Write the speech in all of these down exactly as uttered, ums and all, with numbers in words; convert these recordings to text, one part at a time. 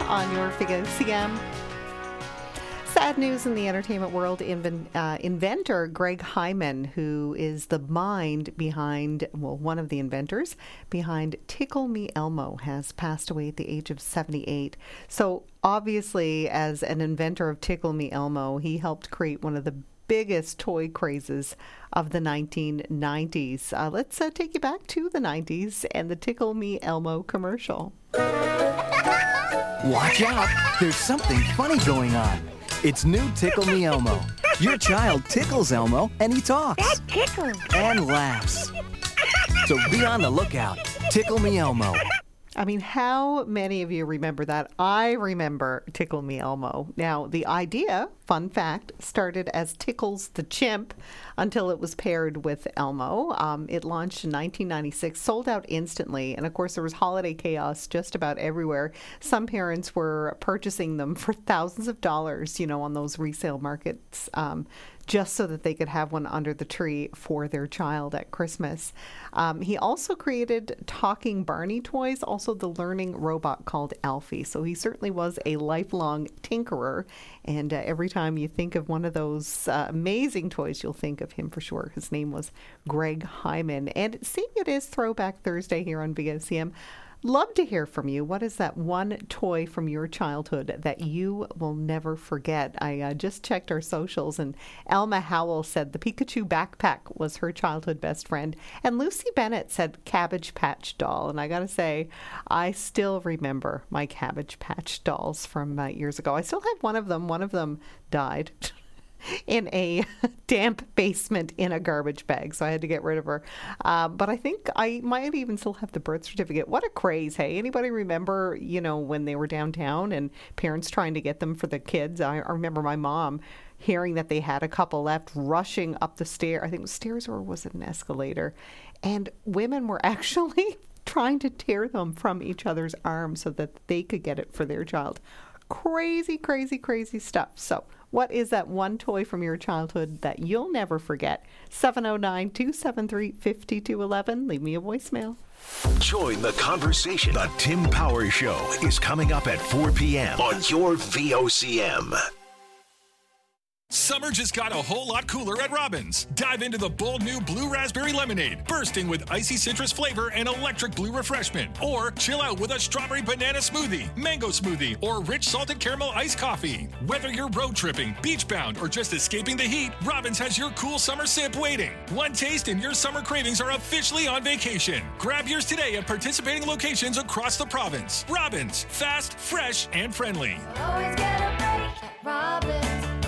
on your Figure C M. Sad news in the entertainment world. Inven- uh, inventor Greg Hyman, who is the mind behind, well, one of the inventors behind Tickle Me Elmo, has passed away at the age of seventy-eight. So obviously, as an inventor of Tickle Me Elmo, he helped create one of the biggest toy crazes of the nineteen nineties. Uh, let's uh, take you back to the nineties and the Tickle Me Elmo commercial. Watch out, there's something funny going on. It's new Tickle Me Elmo. Your child tickles Elmo and he talks. That tickles. And laughs. So be on the lookout. Tickle Me Elmo. I mean, how many of you remember that? I remember Tickle Me Elmo. Now, the idea, fun fact, started as Tickles the Chimp until it was paired with Elmo. Um, it launched in nineteen ninety-six, sold out instantly. And of course, there was holiday chaos just about everywhere. Some parents were purchasing them for thousands of dollars, you know, on those resale markets, um, just so that they could have one under the tree for their child at Christmas. Um, he also created talking Barney toys, also the learning robot called Alfie. So he certainly was a lifelong tinkerer. And uh, every time you think of one of those uh, amazing toys, you'll think of him for sure. His name was Greg Hyman. And seeing it is Throwback Thursday here on Big S C M, love to hear from you. What is that one toy from your childhood that you will never forget? I uh, just checked our socials, and Elma Howell said the Pikachu backpack was her childhood best friend. And Lucy Bennett said Cabbage Patch doll. And I got to say, I still remember my Cabbage Patch dolls from uh, years ago. I still have one of them. One of them died in a damp basement in a garbage bag, so I had to get rid of her. Uh, but I think I might even still have the birth certificate. What a craze, hey? Anybody remember, you know, when they were downtown and parents trying to get them for the kids? I, I remember my mom hearing that they had a couple left, rushing up the stair. I think it was stairs, or was it an escalator? And women were actually trying to tear them from each other's arms so that they could get it for their child. Crazy, crazy, crazy stuff. So what is that one toy from your childhood that you'll never forget? seven oh nine, two seven three, five two one one. Leave me a voicemail. Join the conversation. The Tim Power Show is coming up at four p.m. on your V O C M. Summer just got a whole lot cooler at Robbins. Dive into the bold new Blue Raspberry Lemonade, bursting with icy citrus flavor and electric blue refreshment. Or chill out with a strawberry banana smoothie, mango smoothie, or rich salted caramel iced coffee. Whether you're road tripping, beach bound, or just escaping the heat, Robbins has your cool summer sip waiting. One taste and your summer cravings are officially on vacation. Grab yours today at participating locations across the province. Robbins, fast, fresh, and friendly. Always get a break at Robbins.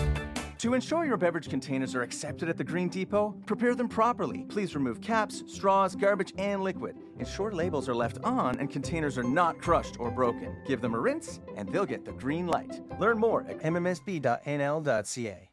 To ensure your beverage containers are accepted at the Green Depot, prepare them properly. Please remove caps, straws, garbage, and liquid. Ensure labels are left on and containers are not crushed or broken. Give them a rinse, and they'll get the green light. Learn more at m m s b dot n l dot c a.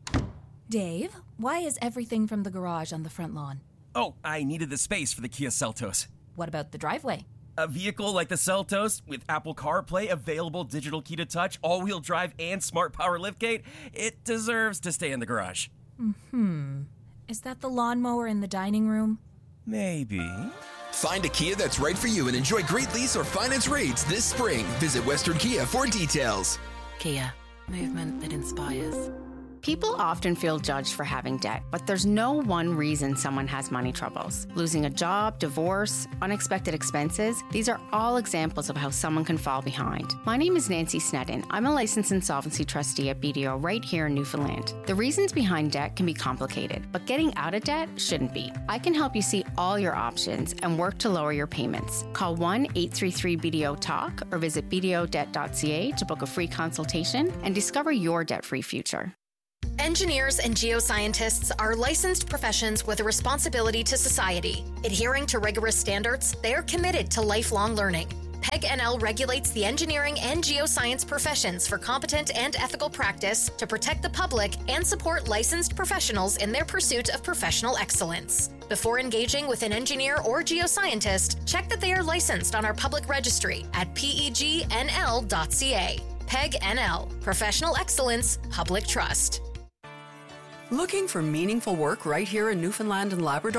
Dave, why is everything from the garage on the front lawn? Oh, I needed the space for the Kia Seltos. What about the driveway? A vehicle like the Seltos, with Apple CarPlay, available digital key to touch, all-wheel drive, and smart power liftgate, it deserves to stay in the garage. Hmm. Is that the lawnmower in the dining room? Maybe. Find a Kia that's right for you and enjoy great lease or finance rates this spring. Visit Western Kia for details. Kia. Movement that inspires. People often feel judged for having debt, but there's no one reason someone has money troubles. Losing a job, divorce, unexpected expenses, these are all examples of how someone can fall behind. My name is Nancy Sneddon. I'm a licensed insolvency trustee at B D O right here in Newfoundland. The reasons behind debt can be complicated, but getting out of debt shouldn't be. I can help you see all your options and work to lower your payments. Call one eight three three B D O talk or visit b d o debt dot c a to book a free consultation and discover your debt-free future. Engineers and geoscientists are licensed professions with a responsibility to society. Adhering to rigorous standards, they are committed to lifelong learning. PEG N L regulates the engineering and geoscience professions for competent and ethical practice to protect the public and support licensed professionals in their pursuit of professional excellence. Before engaging with an engineer or geoscientist, check that they are licensed on our public registry at p e g n l dot c a. PEG N L, Professional Excellence, Public Trust. Looking for meaningful work right here in Newfoundland and Labrador?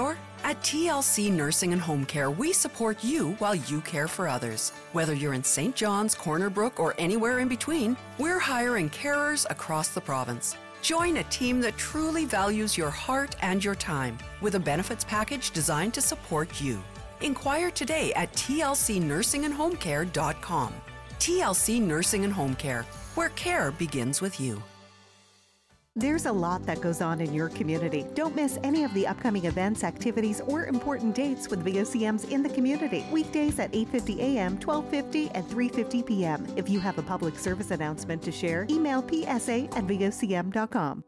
At T L C Nursing and Home Care, we support you while you care for others. Whether you're in Saint John's, Corner Brook, or anywhere in between, we're hiring carers across the province. Join a team that truly values your heart and your time with a benefits package designed to support you. Inquire today at T L C nursing and home care dot com. T L C Nursing and Home Care, where care begins with you. There's a lot that goes on in your community. Don't miss any of the upcoming events, activities, or important dates with V O C Ms in the community. Weekdays at eight fifty a.m., twelve fifty, and three fifty p.m. If you have a public service announcement to share, email p s a at v o c m dot com.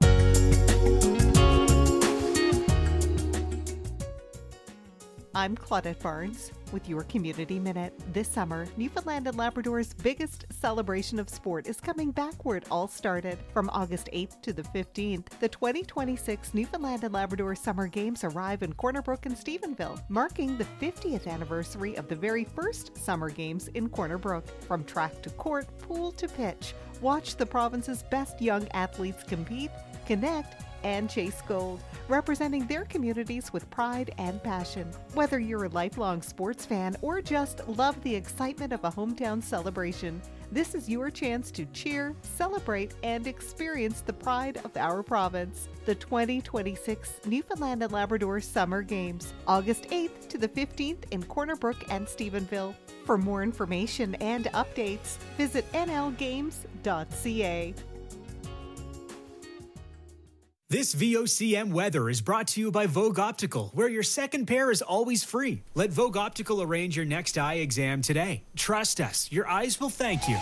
I'm Claudette Barnes with your Community Minute. This summer, Newfoundland and Labrador's biggest celebration of sport is coming back where it all started. From August eighth to the fifteenth, the twenty twenty-six Newfoundland and Labrador Summer Games arrive in Corner Brook and Stephenville, marking the fiftieth anniversary of the very first Summer Games in Corner Brook. From track to court, pool to pitch, watch the province's best young athletes compete, connect, and chase gold, representing their communities with pride and passion. Whether you're a lifelong sports fan or just love the excitement of a hometown celebration, this is your chance to cheer, celebrate, and experience the pride of our province. The twenty twenty-six Newfoundland and Labrador Summer Games, August eighth to the fifteenth in Corner Brook and Stephenville. For more information and updates, visit n l games dot c a. This V O C M weather is brought to you by Vogue Optical, where your second pair is always free. Let Vogue Optical arrange your next eye exam today. Trust us, your eyes will thank you.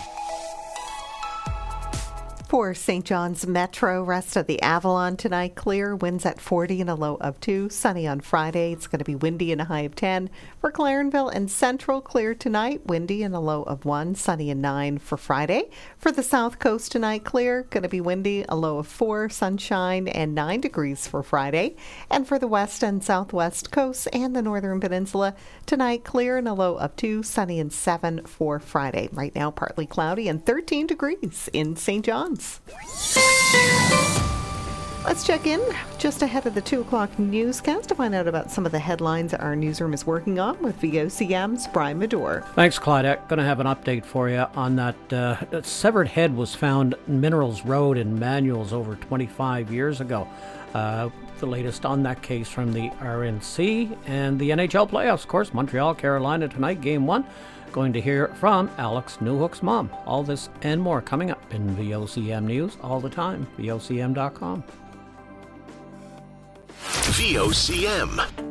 For Saint John's Metro, rest of the Avalon tonight, clear, winds at forty and a low of two. Sunny on Friday, it's going to be windy and a high of ten. For Clarenville and Central, clear tonight, windy and a low of one. Sunny and nine for Friday. For the South Coast tonight, clear, going to be windy, a low of four. Sunshine and nine degrees for Friday. And for the West and Southwest coasts and the Northern Peninsula, tonight, clear and a low of two. Sunny and seven for Friday. Right now, partly cloudy and thirteen degrees in Saint John's. Let's check in just ahead of the two o'clock newscast to find out about some of the headlines our newsroom is working on with V O C M's Brian Medore. Thanks, Claudette. Going to have an update for you on that. Uh, that severed head was found in Minerals Road in Manuels over twenty-five years ago. Uh, the latest on that case from the R N C and the N H L playoffs, of course. Montreal, Carolina tonight, game one. Going to hear from Alex Newhook's mom. All this and more coming up in V O C M News all the time. V O C M dot com. V O C M.